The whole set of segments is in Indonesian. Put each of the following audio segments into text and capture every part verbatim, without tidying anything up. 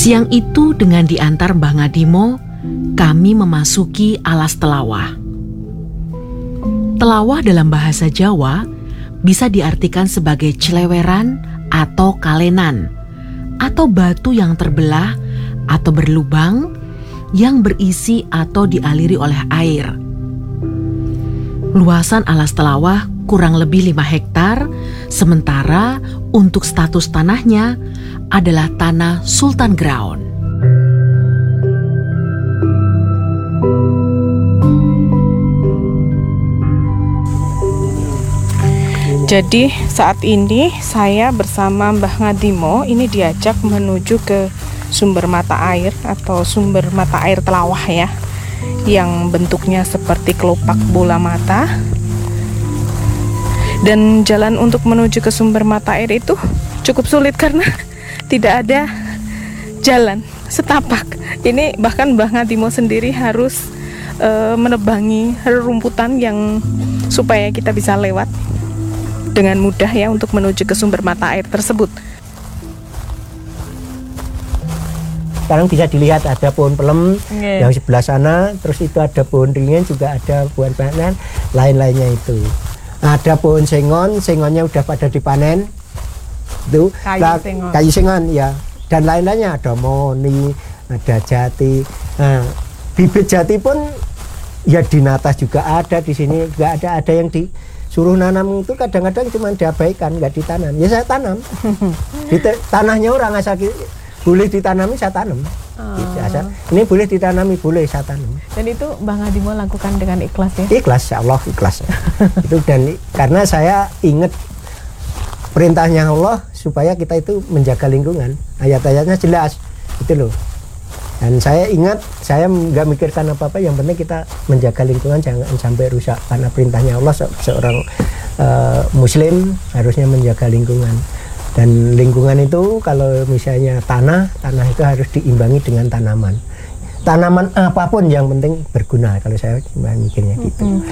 Siang itu dengan diantar Mbah Ngadimo, kami memasuki alas Telawah. Telawah dalam bahasa Jawa bisa diartikan sebagai celeweran atau kalenan, atau batu yang terbelah atau berlubang yang berisi atau dialiri oleh air. Luasan alas Telawah kurang lebih lima hektar, sementara untuk status tanahnya adalah tanah Sultan Ground. Jadi saat ini saya bersama Mbah Ngadimo ini diajak menuju ke sumber mata air atau sumber mata air Telawah ya, yang bentuknya seperti kelopak bola mata. Dan jalan untuk menuju ke sumber mata air itu cukup sulit karena tidak ada jalan setapak. Ini bahkan Mbah Ngadimo sendiri harus e, menebangi rerumputan yang supaya kita bisa lewat dengan mudah ya untuk menuju ke sumber mata air tersebut. Sekarang bisa dilihat ada pohon pelem yeah. yang sebelah sana, terus itu ada pohon ringin, juga ada pohon panen, lain-lainnya itu. Ada pohon sengon, sengonnya udah pada dipanen. Itu kayu lah, sengon. Kayu sengon ya. Dan lain-lainnya ada moni, ada jati. Nah, bibit jati pun ya di Natas juga ada, di sini juga ada. Ada yang disuruh nanam itu kadang-kadang cuma diabaikan, nggak ditanam. Ya saya tanam. Di tanahnya orang asal boleh ditanami, saya tanam. Oh. Asal, ini boleh ditanami, boleh saya tanam. Dan itu Mbah Ngadimo lakukan dengan ikhlas ya? Ikhlas, ya Allah ikhlas. Itu dan karena saya ingat perintahnya Allah supaya kita itu menjaga lingkungan. Ayat-ayatnya jelas, itu loh. Dan saya ingat, saya nggak mikirkan apa-apa. Yang penting kita menjaga lingkungan jangan sampai rusak. Karena perintahnya Allah se seorang uh, Muslim harusnya menjaga lingkungan. Dan lingkungan itu kalau misalnya tanah, tanah itu harus diimbangi dengan tanaman. Tanaman apapun yang penting berguna, kalau saya cuma mikirnya gitu. Mm-hmm.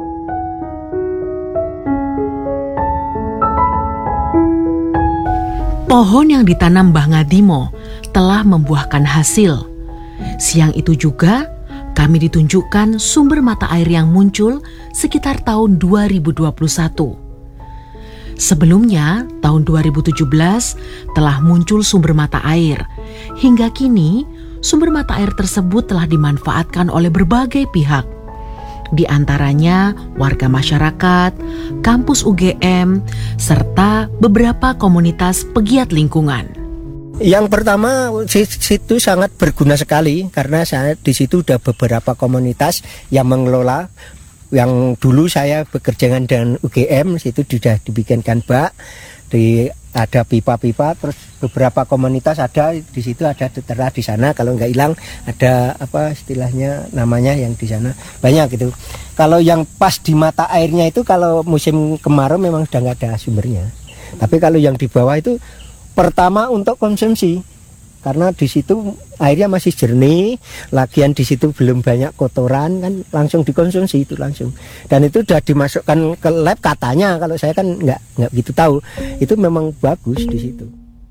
Pohon yang ditanam Mbah Ngadimo telah membuahkan hasil. Siang itu juga kami ditunjukkan sumber mata air yang muncul sekitar tahun dua ribu dua puluh satu. Sebelumnya, tahun dua ribu tujuh belas telah muncul sumber mata air. Hingga kini, sumber mata air tersebut telah dimanfaatkan oleh berbagai pihak. Di antaranya warga masyarakat, kampus U G M, serta beberapa komunitas pegiat lingkungan. Yang pertama, situ sangat berguna sekali karena saya di situ sudah beberapa komunitas yang mengelola. Yang dulu saya bekerja dengan U G M, situ sudah dibikinkan bak, di ada pipa-pipa, terus beberapa komunitas ada di situ, ada tertera di sana. Kalau nggak hilang ada apa istilahnya namanya yang di sana banyak gitu. Kalau yang pas di mata airnya itu kalau musim kemarau memang sudah nggak ada sumbernya. Tapi kalau yang di bawah itu pertama untuk konsumsi. Karena di situ airnya masih jernih, lagian di situ belum banyak kotoran kan langsung dikonsumsi itu langsung. Dan itu sudah dimasukkan ke lab katanya, kalau saya kan nggak nggak begitu tahu. Itu memang bagus di situ.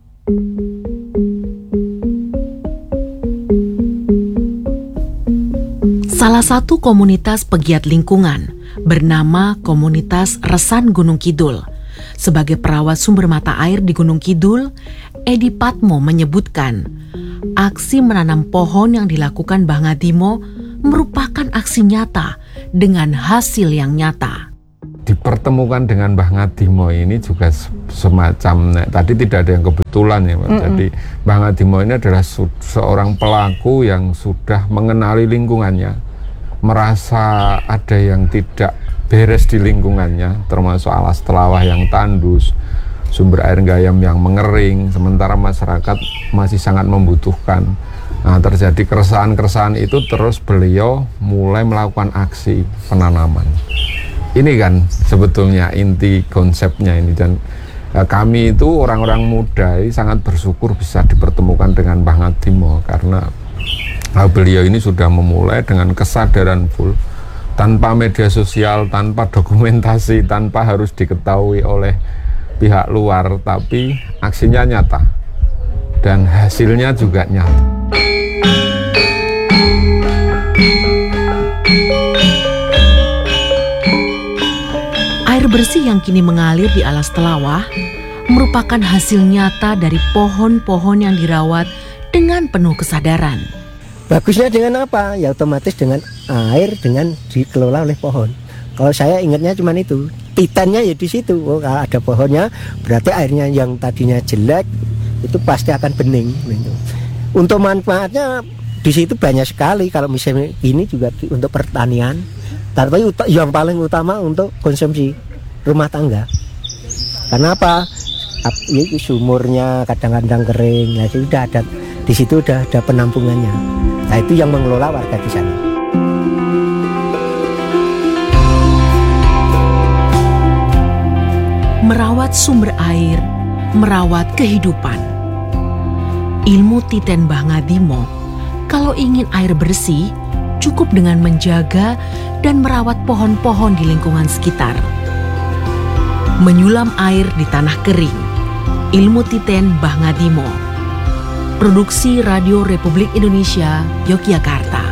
Salah satu komunitas pegiat lingkungan bernama Komunitas Resan Gunung Kidul. Sebagai perawat sumber mata air di Gunung Kidul, Edi Patmo menyebutkan aksi menanam pohon yang dilakukan Mbah Ngadimo merupakan aksi nyata dengan hasil yang nyata. Dipertemukan dengan Mbah Ngadimo ini juga semacam, nah, tadi tidak ada yang kebetulan ya Mbak. Mm -mm. Jadi Mbah Ngadimo ini adalah seorang pelaku yang sudah mengenali lingkungannya, merasa ada yang tidak beres di lingkungannya, termasuk alas Telawah yang tandus, sumber air gayam yang mengering, sementara masyarakat masih sangat membutuhkan. Nah, terjadi keresahan-keresahan itu, terus beliau mulai melakukan aksi penanaman. Ini kan sebetulnya inti konsepnya ini, dan eh, kami itu orang-orang muda ini sangat bersyukur bisa dipertemukan dengan Mbah Ngadimo karena eh, beliau ini sudah memulai dengan kesadaran full, tanpa media sosial, tanpa dokumentasi, tanpa harus diketahui oleh pihak luar, tapi aksinya nyata. dan hasilnya juga nyata. Air bersih yang kini mengalir di alas Telawah merupakan hasil nyata dari pohon-pohon yang dirawat dengan penuh kesadaran. Bagusnya dengan apa? Ya otomatis dengan air dengan dikelola oleh pohon. Kalau saya ingatnya cuma itu, titannya ya di situ. Oh, kalau ada pohonnya, berarti airnya yang tadinya jelek itu pasti akan bening. Gitu. Untuk manfaatnya di situ banyak sekali. Kalau misalnya ini juga untuk pertanian, tapi yang paling utama untuk konsumsi rumah tangga. Karena apa? Ya, sumurnya kadang-kadang kering, nah itu sudah ada di situ udah ada penampungannya. Nah itu yang mengelola warga di sana. Merawat sumber air, merawat kehidupan. Ilmu Titen Mbah Ngadimo, kalau ingin air bersih, cukup dengan menjaga dan merawat pohon-pohon di lingkungan sekitar. Menyulam air di tanah kering. Ilmu Titen Mbah Ngadimo. Produksi Radio Republik Indonesia, Yogyakarta.